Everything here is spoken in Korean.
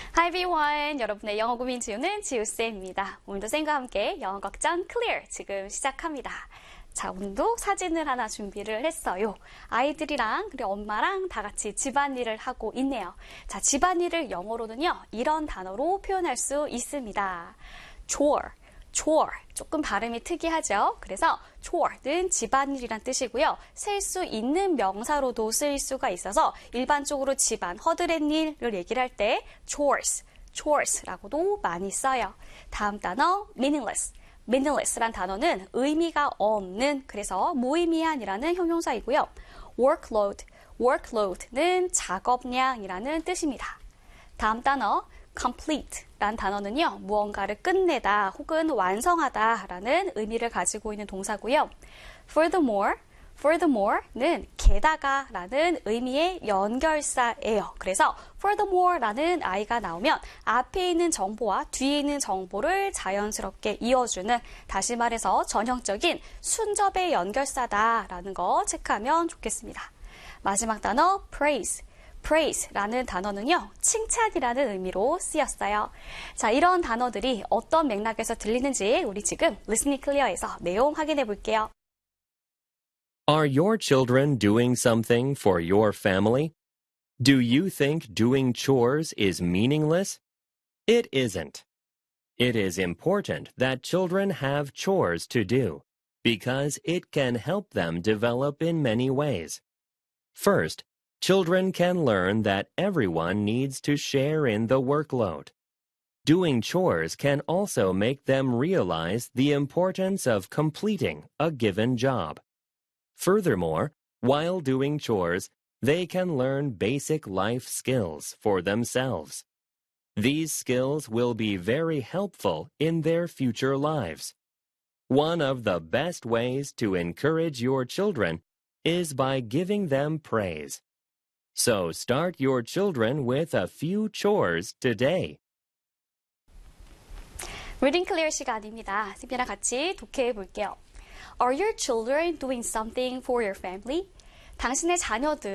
Hi everyone! 여러분의 영어 고민 지우는 지우쌤입니다. 오늘도 쌤과 함께 영어 걱정 클리어 지금 시작합니다. 자, 오늘도 사진을 하나 준비를 했어요. 아이들이랑 그리고 엄마랑 다 같이 집안일을 하고 있네요. 자, 집안일을 영어로는요, 이런 단어로 표현할 수 있습니다. chore, chore. 조금 발음이 특이하죠? 그래서 chore는 집안일이란 뜻이고요. 셀 수 있는 명사로도 쓰일 수가 있어서 일반적으로 집안, 허드렛 일을 얘기를 할 때 chores, chores라고도 많이 써요. 다음 단어 meaningless. meaningless란 단어는 의미가 없는, 그래서 무의미한이라는 형용사이고요. workload, workload는 작업량이라는 뜻입니다. 다음 단어 complete란 단어는요, 무언가를 끝내다 혹은 완성하다라는 의미를 가지고 있는 동사고요. furthermore는 게다가라는 의미의 연결사예요. 그래서 furthermore라는 아이가 나오면 앞에 있는 정보와 뒤에 있는 정보를 자연스럽게 이어주는, 다시 말해서 전형적인 순접의 연결사다라는 거 체크하면 좋겠습니다. 마지막 단어 praise라는 단어는요, 칭찬이라는 의미로 쓰였어요. 자, 이런 단어들이 어떤 맥락에서 들리는지 우리 지금 Listening Clear에서 내용 확인해 볼게요. Are your children doing something for your family? Do you think doing chores is meaningless? It isn't. It is important that children have chores to do because it can help them develop in many ways. First, children can learn that everyone needs to share in the workload. Doing chores can also make them realize the importance of completing a given job. Furthermore, while doing chores, they can learn basic life skills for themselves. These skills will be very helpful in their future lives. One of the best ways to encourage your children is by giving them praise. So start your children with a few chores today. Reading Clear 시간입니다. 쌤이랑 같이 독해해 볼게요. Are your children doing something for your family? 당신의 자녀들